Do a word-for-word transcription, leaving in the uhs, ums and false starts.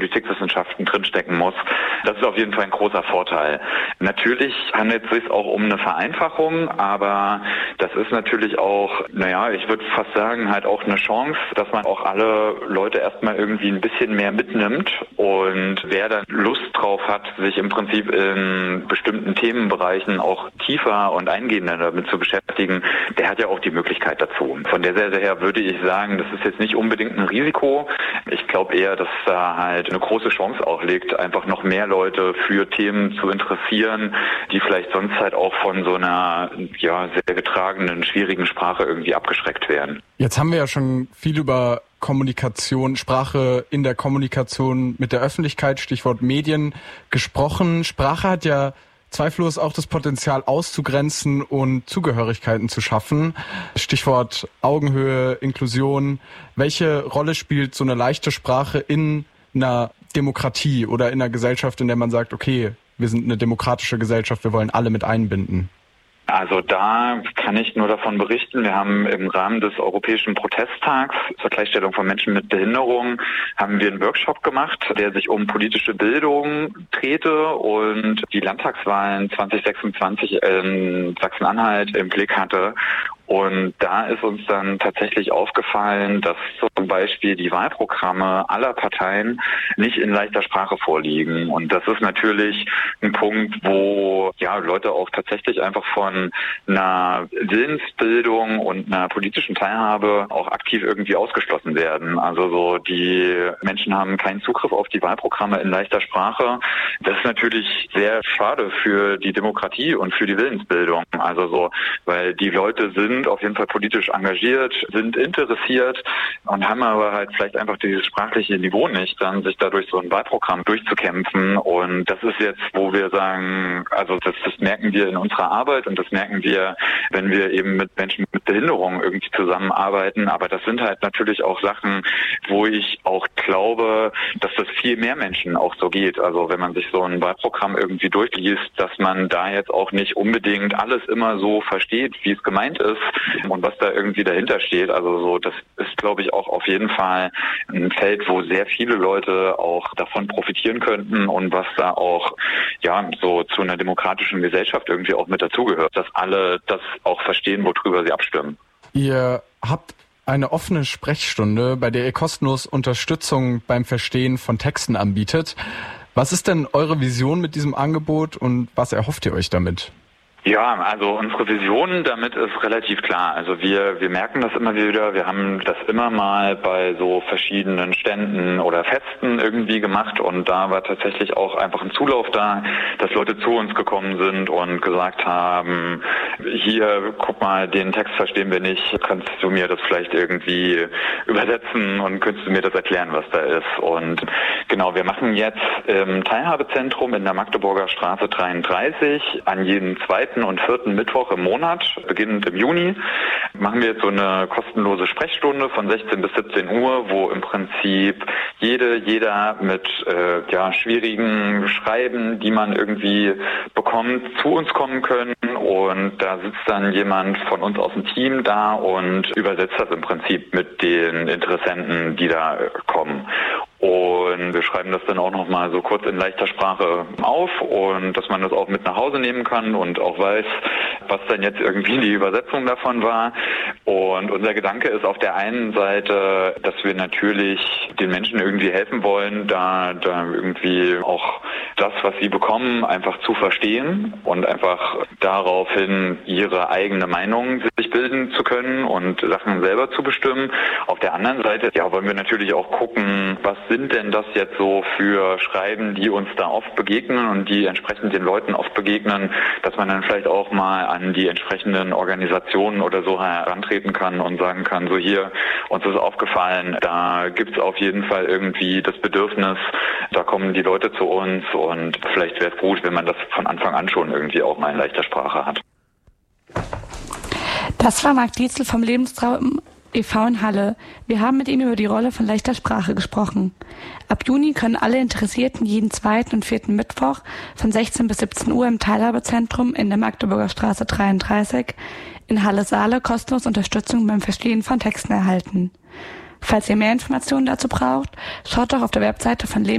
Politikwissenschaften drinstecken muss. Das ist auf jeden Fall ein großer Vorteil. Natürlich handelt es sich auch um eine Vereinfachung, aber das ist natürlich auch, naja, ich würde fast sagen, halt auch eine Chance, dass man auch alle Leute erstmal irgendwie ein bisschen mehr mitnimmt, und wer dann Lust drauf hat, sich im Prinzip in bestimmten Themenbereichen auch tiefer und eingehender damit zu beschäftigen, der hat ja auch die Möglichkeit dazu. Von der Seite her würde ich sagen, das ist jetzt nicht unbedingt ein Risiko. Ich glaube eher, dass da halt eine große Chance auch liegt, einfach noch mehr Leute für Themen zu interessieren, die vielleicht sonst halt auch von so einer ja sehr getragenen, schwierigen Sprache irgendwie abgeschreckt werden. Jetzt haben wir ja schon viel über Kommunikation, Sprache in der Kommunikation mit der Öffentlichkeit, Stichwort Medien, gesprochen. Sprache hat ja zweifellos auch das Potenzial auszugrenzen und Zugehörigkeiten zu schaffen. Stichwort Augenhöhe, Inklusion. Welche Rolle spielt so eine leichte Sprache in einer Demokratie oder in einer Gesellschaft, in der man sagt, okay, wir sind eine demokratische Gesellschaft, wir wollen alle mit einbinden? Also da kann ich nur davon berichten. Wir haben im Rahmen des Europäischen Protesttags zur Gleichstellung von Menschen mit Behinderung haben wir einen Workshop gemacht, der sich um politische Bildung drehte und die Landtagswahlen zwanzig sechsundzwanzig in Sachsen-Anhalt im Blick hatte. Und da ist uns dann tatsächlich aufgefallen, dass zum Beispiel die Wahlprogramme aller Parteien nicht in leichter Sprache vorliegen. Und das ist natürlich ein Punkt, wo ja Leute auch tatsächlich einfach von einer Willensbildung und einer politischen Teilhabe auch aktiv irgendwie ausgeschlossen werden. Also so die Menschen haben keinen Zugriff auf die Wahlprogramme in leichter Sprache. Das ist natürlich sehr schade für die Demokratie und für die Willensbildung. Also so, weil die Leute sind auf jeden Fall politisch engagiert, sind interessiert und haben aber halt vielleicht einfach dieses sprachliche Niveau nicht, dann sich dadurch so ein Wahlprogramm durchzukämpfen. Und das ist jetzt, wo wir sagen, also das, das merken wir in unserer Arbeit und das merken wir, wenn wir eben mit Menschen mit Behinderung irgendwie zusammenarbeiten. Aber das sind halt natürlich auch Sachen, wo ich auch glaube, dass das viel mehr Menschen auch so geht. Also wenn man sich so ein Wahlprogramm irgendwie durchliest, dass man da jetzt auch nicht unbedingt alles immer so versteht, wie es gemeint ist und was da irgendwie dahinter steht. Also so, das ist, glaube ich, auch auf jeden Fall ein Feld, wo sehr viele Leute auch davon profitieren könnten und was da auch ja so zu einer demokratischen Gesellschaft irgendwie auch mit dazugehört, dass alle das auch verstehen, worüber sie abstimmen. Ihr habt eine offene Sprechstunde, bei der ihr kostenlos Unterstützung beim Verstehen von Texten anbietet. Was ist denn eure Vision mit diesem Angebot und was erhofft ihr euch damit? Ja, also unsere Vision damit ist relativ klar. Also wir wir merken das immer wieder. Wir haben das immer mal bei so verschiedenen Ständen oder Festen irgendwie gemacht und da war tatsächlich auch einfach ein Zulauf da, dass Leute zu uns gekommen sind und gesagt haben, hier, guck mal, den Text verstehen wir nicht, kannst du mir das vielleicht irgendwie übersetzen und könntest du mir das erklären, was da ist? Und genau, wir machen jetzt im Teilhabezentrum in der Magdeburger Straße dreiunddreißig an jedem zweiten und vierten Mittwoch im Monat, beginnend im Juni, machen wir jetzt so eine kostenlose Sprechstunde von sechzehn bis siebzehn Uhr, wo im Prinzip jede, jeder mit äh, ja, schwierigen Schreiben, die man irgendwie bekommt, zu uns kommen können. Und da sitzt dann jemand von uns aus dem Team da und übersetzt das im Prinzip mit den Interessenten, die da kommen. Und wir schreiben das dann auch nochmal so kurz in leichter Sprache auf und dass man das auch mit nach Hause nehmen kann und auch weiß, was dann jetzt irgendwie die Übersetzung davon war. Und unser Gedanke ist auf der einen Seite, dass wir natürlich den Menschen irgendwie helfen wollen, da, da irgendwie auch das, was sie bekommen, einfach zu verstehen und einfach daraufhin ihre eigene Meinung sich bilden zu können und Sachen selber zu bestimmen. Auf der anderen Seite, ja, wollen wir natürlich auch gucken, was sind denn das jetzt so für Schreiben, die uns da oft begegnen und die entsprechend den Leuten oft begegnen, dass man dann vielleicht auch mal an die entsprechenden Organisationen oder so herantreten kann und sagen kann, so hier, uns ist aufgefallen, da gibt es auf jeden Fall irgendwie das Bedürfnis, da kommen die Leute zu uns und vielleicht wäre es gut, wenn man das von Anfang an schon irgendwie auch mal in leichter Sprache hat. Das war Marc Dietzel vom Lebenstraum e V in Halle. Wir haben mit ihm über die Rolle von leichter Sprache gesprochen. Ab Juni können alle Interessierten jeden zweiten und vierten Mittwoch von sechzehn bis siebzehn Uhr im Teilhabezentrum in der Magdeburger Straße dreiunddreißig in Halle-Saale kostenlos Unterstützung beim Verstehen von Texten erhalten. Falls ihr mehr Informationen dazu braucht, schaut doch auf der Webseite von Leben